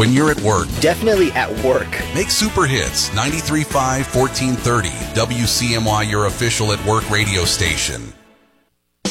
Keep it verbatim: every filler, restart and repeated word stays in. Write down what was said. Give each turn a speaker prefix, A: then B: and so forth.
A: when you're at work.
B: Definitely at work.
A: Make Super Hits ninety-three point five, fourteen thirty, W C M Y your official at work radio station.